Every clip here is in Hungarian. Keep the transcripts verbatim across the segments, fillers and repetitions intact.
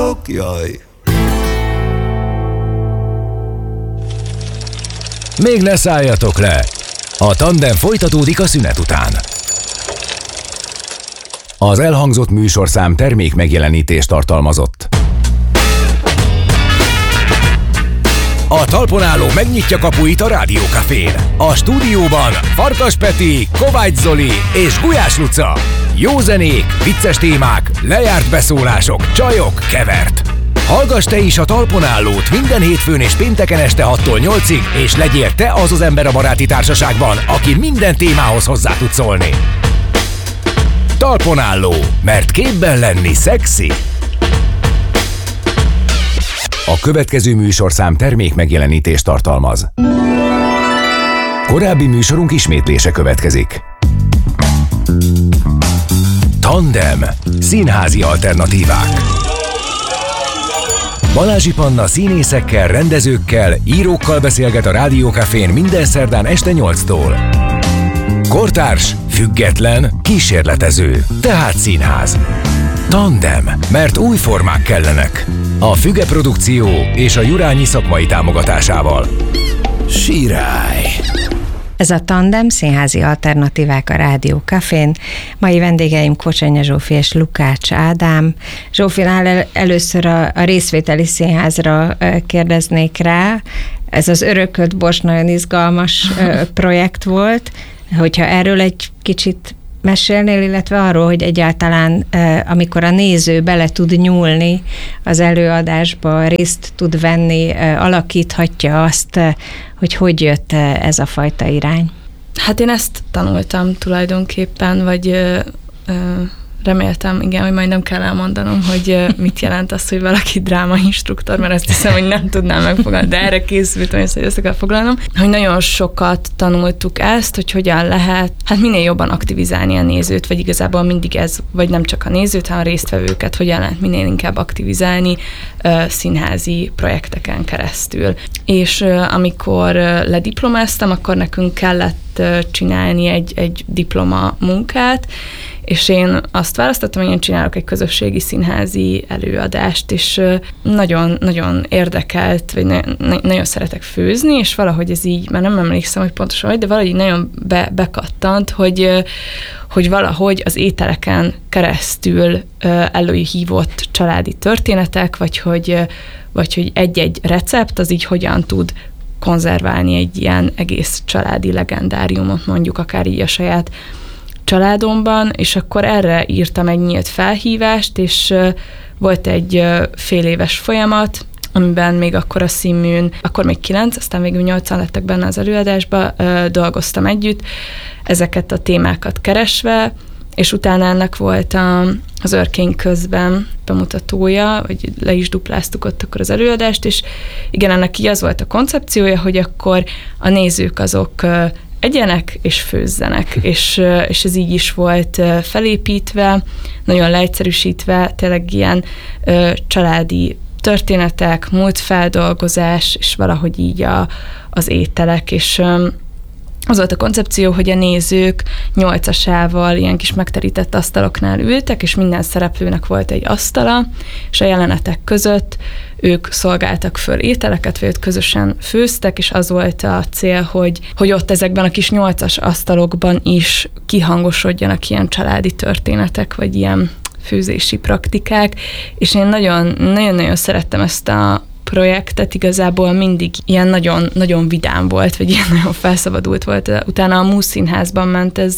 Várok, jaj. Még ne szálljatok le! A tandem folytatódik a szünet után. Az elhangzott műsorszám termék megjelenítést tartalmazott. A talpon álló megnyitja kapuit a Rádió Cafén. A stúdióban Farkas Peti, Kovács Zoli és Gulyás Luca. Jó zenék, vicces témák, lejárt beszólások, csajok, kevert. Hallgass te is a talpon állót minden hétfőn és pénteken este hattól nyolcig, és legyél te az az ember a baráti társaságban, aki minden témához hozzá tud szólni. Talpon álló, mert képben lenni szexi. A következő műsorszám termék megjelenítést tartalmaz. Korábbi műsorunk ismétlése következik. Tandem. Színházi alternatívák. Balázsi Panna színészekkel, rendezőkkel, írókkal beszélget a Rádió Cafén minden szerdán este nyolctól. Kortárs, független, kísérletező, tehát színház. Tandem, mert új formák kellenek. A Füge Produkció és a Jurányi szakmai támogatásával. Sirály! Ez a Tandem, színházi alternatívák a Rádió Cafén. Mai vendégeim Kocsonya Zsófi és Lukács Ádám. Zsófinál el, először a, a részvételi színházra kérdeznék rá. Ez az Örökölt Bors nagyon izgalmas projekt volt. Hogyha erről egy kicsit mesélnél, illetve arról, hogy egyáltalán amikor a néző bele tud nyúlni az előadásba, részt tud venni, alakíthatja azt, hogy hogy jött ez a fajta irány. Hát én ezt tanultam tulajdonképpen, vagy ö, ö, reméltem, igen, hogy majd nem kell elmondanom, hogy mit jelent az, hogy valaki drámainstruktor, mert azt hiszem, hogy nem tudnám megfogalni, de erre készültem, hogy össze kell foglalnom, hogy nagyon sokat tanultuk ezt, hogy hogyan lehet, hát minél jobban aktivizálni a nézőt, vagy igazából mindig ez, vagy nem csak a nézőt, hanem a résztvevőket, hogyan lehet minél inkább aktivizálni uh, színházi projekteken keresztül. És uh, amikor uh, lediplomáztam, akkor nekünk kellett uh, csinálni egy, egy diploma munkát, és én azt választottam, hogy én csinálok egy közösségi színházi előadást, és nagyon, nagyon érdekelt, vagy ne, ne, nagyon szeretek főzni, és valahogy ez így, már nem emlékszem, hogy pontosan hogy, de valahogy nagyon be, bekattant, hogy, hogy valahogy az ételeken keresztül előhívott családi történetek, vagy hogy, vagy hogy egy-egy recept az így hogyan tud konzerválni egy ilyen egész családi legendáriumot, mondjuk akár így a saját családomban, és akkor erre írtam egy nyílt felhívást, és volt egy fél éves folyamat, amiben még akkor a színműn, akkor még kilenc, aztán végül nyolcan lettek benne az előadásba, dolgoztam együtt, ezeket a témákat keresve, és utána ennek volt a, az Örkény közben bemutatója, vagy le is dupláztuk ott akkor az előadást, és igen, ennek így az volt a koncepciója, hogy akkor a nézők azok egyenek és főzzenek, és, és ez így is volt felépítve, nagyon leegyszerűsítve, tényleg ilyen családi történetek, múltfeldolgozás, és valahogy így a, az ételek, és az volt a koncepció, hogy a nézők nyolcasával ilyen kis megterített asztaloknál ültek, és minden szereplőnek volt egy asztala, és a jelenetek között ők szolgáltak föl ételeket, vagy ott közösen főztek, és az volt a cél, hogy, hogy ott ezekben a kis nyolcas asztalokban is kihangosodjanak ilyen családi történetek, vagy ilyen főzési praktikák, és én nagyon-nagyon szerettem ezt a projektet, igazából mindig ilyen nagyon, nagyon vidám volt, vagy ilyen nagyon felszabadult volt. Utána a Múszszínházban ment ez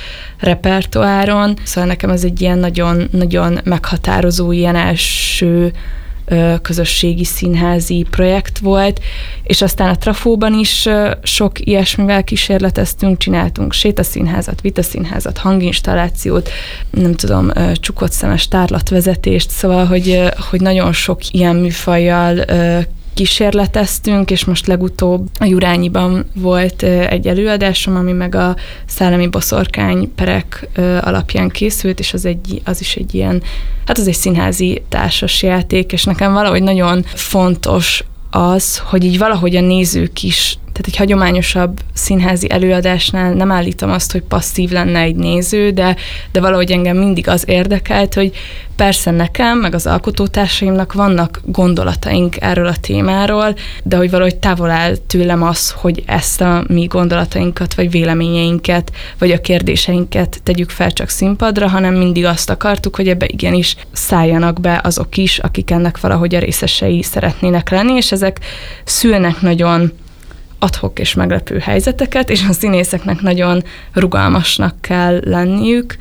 repertoáron, szóval nekem ez egy ilyen nagyon, nagyon meghatározó, ilyen első közösségi színházi projekt volt, és aztán a Trafóban is sok ilyesmivel kísérleteztünk, csináltunk sétaszínházat, vitaszínházat, hanginstallációt, nem tudom, csukott szemes tárlatvezetést, szóval, hogy, hogy nagyon sok ilyen műfajjal kísérleteztünk, és most legutóbb a Jurányiban volt egy előadásom, ami meg a szellemi boszorkány perek alapján készült, és az, egy, az is egy ilyen, hát az egy színházi társasjáték, és nekem valahogy nagyon fontos az, hogy így valahogy a nézők is Tehát egy hagyományosabb színházi előadásnál nem állítom azt, hogy passzív lenne egy néző, de, de valahogy engem mindig az érdekelt, hogy persze nekem, meg az alkotótársaimnak vannak gondolataink erről a témáról, de hogy valahogy távol áll tőlem az, hogy ezt a mi gondolatainkat, vagy véleményeinket, vagy a kérdéseinket tegyük fel csak színpadra, hanem mindig azt akartuk, hogy ebbe igenis szálljanak be azok is, akik ennek valahogy a részesei szeretnének lenni, és ezek szülnek nagyon ad-hoc és meglepő helyzeteket, és a színészeknek nagyon rugalmasnak kell lenniük,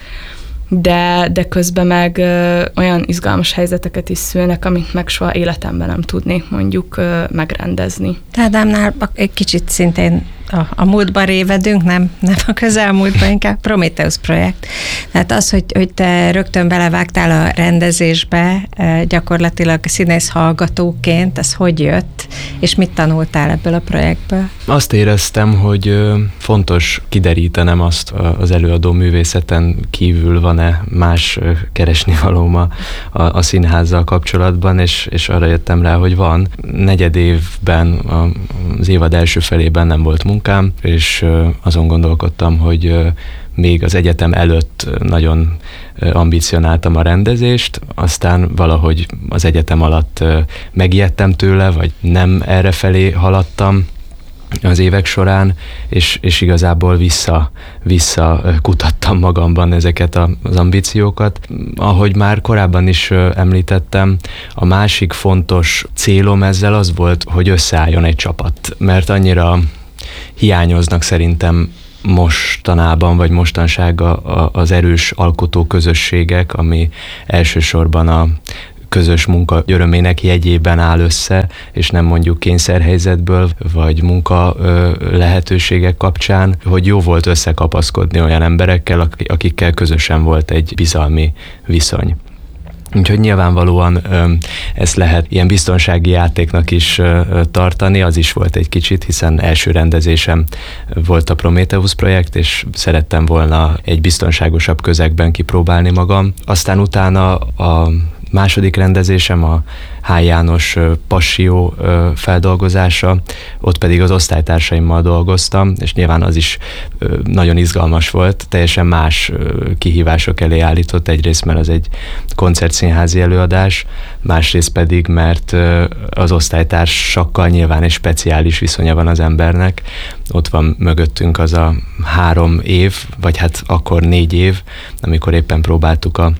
de, de közben meg ö, olyan izgalmas helyzeteket is szülnek, amit meg soha életemben nem tudnék mondjuk ö, megrendezni. Ádámnál egy kicsit szintén a, a múltba révedünk, nem, nem a közelmúltban, inkább Prometheus projekt. Tehát az, hogy, hogy te rögtön belevágtál a rendezésbe, gyakorlatilag színész hallgatóként, ez hogy jött, és mit tanultál ebből a projektből? Azt éreztem, hogy fontos kiderítenem azt, az előadó művészeten kívül van-e más keresnivalóm a, a, a színházzal kapcsolatban, és, és arra jöttem rá, hogy van. Negyed évben, az évad első felében nem volt munkám, és azon gondolkodtam, hogy még az egyetem előtt nagyon ambicionáltam a rendezést, aztán valahogy az egyetem alatt megijedtem tőle, vagy nem errefelé haladtam az évek során, és, és igazából vissza, vissza kutattam magamban ezeket az ambíciókat. Ahogy már korábban is említettem, a másik fontos célom ezzel az volt, hogy összeálljon egy csapat, mert annyira hiányoznak szerintem mostanában, vagy mostanság az erős alkotó közösségek, ami elsősorban a közös munka örömének jegyében áll össze, és nem mondjuk kényszerhelyzetből, vagy munka lehetőségek kapcsán, hogy jó volt összekapaszkodni olyan emberekkel, akikkel közösen volt egy bizalmi viszony. Úgyhogy nyilvánvalóan ezt lehet ilyen biztonsági játéknak is tartani, az is volt egy kicsit, hiszen első rendezésem volt a Prometheus projekt, és szerettem volna egy biztonságosabb közegben kipróbálni magam. Aztán utána a második rendezésem a H. János Passió feldolgozása, ott pedig az osztálytársaimmal dolgoztam, és nyilván az is nagyon izgalmas volt, teljesen más kihívások elé állított, egyrészt mert az egy koncertszínházi előadás, másrészt pedig, mert az osztálytársakkal nyilván egy speciális viszonya van az embernek, ott van mögöttünk az a három év, vagy hát akkor négy év, amikor éppen próbáltuk a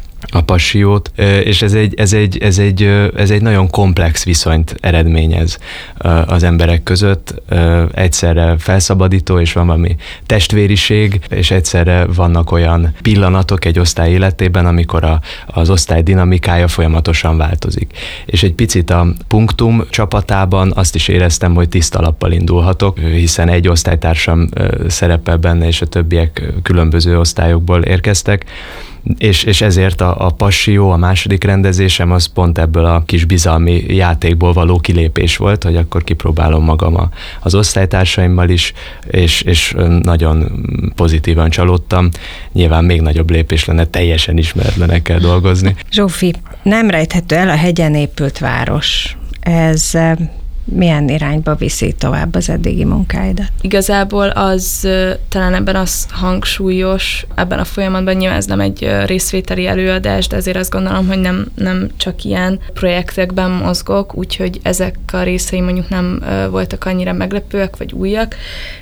a Passiót, és ez egy, ez, egy, ez, egy, ez egy nagyon komplex viszonyt eredményez az emberek között. Egyszerre felszabadító, és van valami testvériség, és egyszerre vannak olyan pillanatok egy osztály életében, amikor a, az osztály dinamikája folyamatosan változik. És egy picit a Punktum csapatában azt is éreztem, hogy tiszta lappal indulhatok, hiszen egy osztálytársam szerepel benne, és a többiek különböző osztályokból érkeztek, És, és ezért a, a Passió, a második rendezésem az pont ebből a kis bizalmi játékból való kilépés volt, hogy akkor kipróbálom magam a, az osztálytársaimmal is, és, és nagyon pozitívan csalódtam. Nyilván még nagyobb lépés lenne teljesen ismeretlenekkel dolgozni. Zsófi, nem rejthető el a hegyen épült város. Ez milyen irányba viszi tovább az eddigi munkáidat? Igazából az talán ebben az hangsúlyos, ebben a folyamatban nyilván ez nem egy részvételi előadás, de azért azt gondolom, hogy nem, nem csak ilyen projektekben mozgok, úgyhogy ezek a részei mondjuk nem voltak annyira meglepőek vagy újak,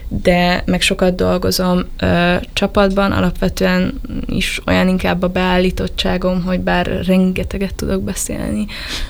de meg sokat dolgozom ö, csapatban, alapvetően is olyan inkább a beállítottságom, hogy bár rengeteget tudok beszélni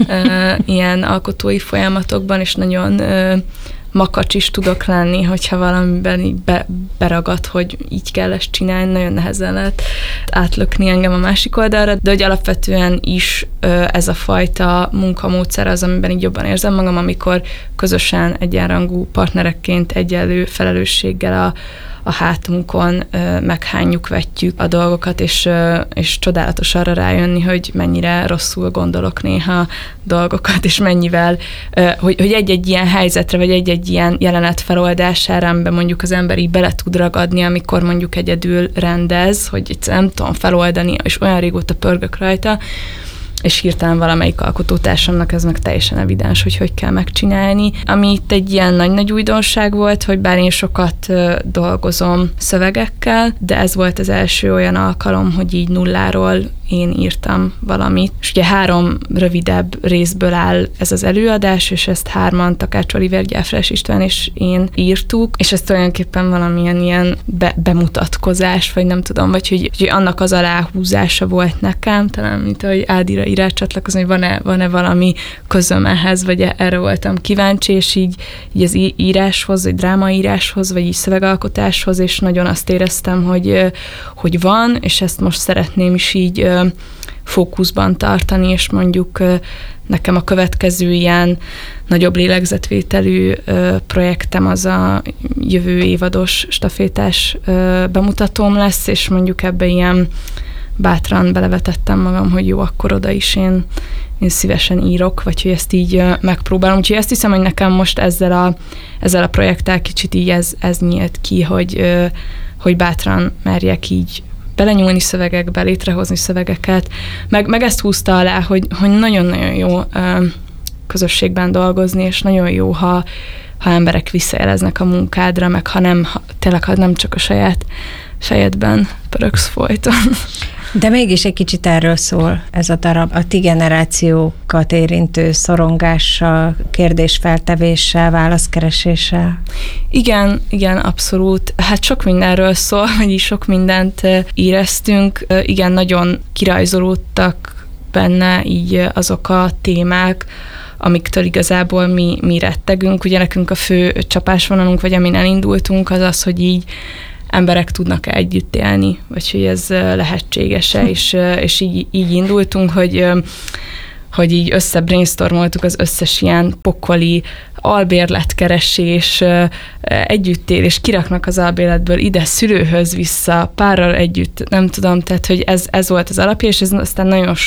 ö, ilyen alkotói folyamatokban, és nagyon ö, makacs is tudok lenni, hogyha valamiben így be, beragad, hogy így kell ezt csinálni, nagyon nehezen lehet átlökni engem a másik oldalra, de hogy alapvetően is ö, ez a fajta munkamódszer az, amiben így jobban érzem magam, amikor közösen egyenrangú partnerekként egyenlő felelősséggel a a hátunkon ö, meghányjuk, vetjük a dolgokat, és, ö, és csodálatos arra rájönni, hogy mennyire rosszul gondolok néha dolgokat, és mennyivel, ö, hogy, hogy egy-egy ilyen helyzetre, vagy egy-egy ilyen jelenet feloldására, amiben mondjuk az ember így bele tud ragadni, amikor mondjuk egyedül rendez, hogy nem tudom feloldani, és olyan régóta pörgök rajta, és hirtelen valamelyik alkotótársamnak ez meg teljesen evidens, hogy hogy kell megcsinálni. Ami itt egy ilyen nagy-nagy újdonság volt, hogy bár én sokat dolgozom szövegekkel, de ez volt az első olyan alkalom, hogy így nulláról én írtam valamit. És ugye három rövidebb részből áll ez az előadás, és ezt hárman, Takács Oliver, Gyáfrás István és én írtuk, és ez tulajdonképpen valamilyen ilyen be, bemutatkozás, vagy nem tudom, vagy hogy, hogy annak az aláhúzása volt nekem, talán mint ahogy Ádira így rácsatlakozni, hogy van-e, van-e valami közöm ehhez, vagy erre voltam kíváncsi, és így, így az íráshoz, vagy drámaíráshoz, vagy így szövegalkotáshoz, és nagyon azt éreztem, hogy, hogy van, és ezt most szeretném is így fókuszban tartani, és mondjuk nekem a következő ilyen nagyobb lélegzetvételű projektem az a jövő évados stafétás bemutatóm lesz, és mondjuk ebbe ilyen bátran belevetettem magam, hogy jó, akkor oda is én, én szívesen írok, vagy hogy ezt így megpróbálom. Úgyhogy ezt hiszem, hogy nekem most ezzel a, ezzel a projekttel kicsit így ez, ez nyílt ki, hogy, hogy bátran merjek így belenyúlni szövegekbe, létrehozni szövegeket, meg, meg ezt húzta alá, hogy, hogy nagyon-nagyon jó ö, közösségben dolgozni, és nagyon jó, ha, ha emberek visszajeleznek a munkádra, meg ha nem, ha, tényleg, ha nem csak a saját fejedben pöröksz folyton. De mégis egy kicsit erről szól ez a darab, a ti generációkat érintő szorongással, kérdésfeltevéssel, válaszkereséssel. Igen, igen, abszolút. Hát sok mindenről szól, vagyis sok mindent éreztünk. Igen, nagyon kirajzolódtak benne így azok a témák, amiktől igazából mi, mi rettegünk. Ugye nekünk a fő csapásvonalunk, vagy amin elindultunk, az az, hogy így emberek tudnak együtt élni, vagy hogy ez lehetséges-e, és, és így, így indultunk, hogy, hogy így összebrainstormoltuk az összes ilyen pokoli albérletkeresés, együttélés, kiraknak az albérletből ide szülőhöz vissza, párral együtt, nem tudom, tehát hogy ez, ez volt az alapja, és ez aztán nagyon